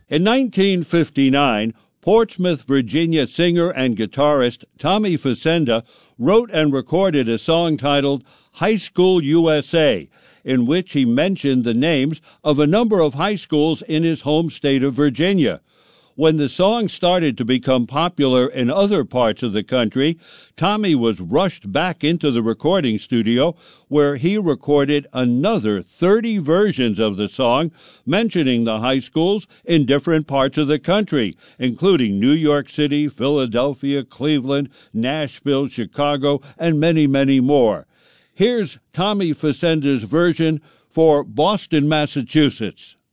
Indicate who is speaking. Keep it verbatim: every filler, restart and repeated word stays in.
Speaker 1: In nineteen fifty-nine, Portsmouth, Virginia singer and guitarist Tommy Facenda wrote and recorded a song titled High School U S A, in which he mentioned the names of a number of high schools in his home state of Virginia. When the song started to become popular in other parts of the country, Tommy was rushed back into the recording studio where he recorded another thirty versions of the song, mentioning the high schools in different parts of the country, including New York City, Philadelphia, Cleveland, Nashville, Chicago, and many, many more. Here's Tommy Facenda's version for Boston, Massachusetts.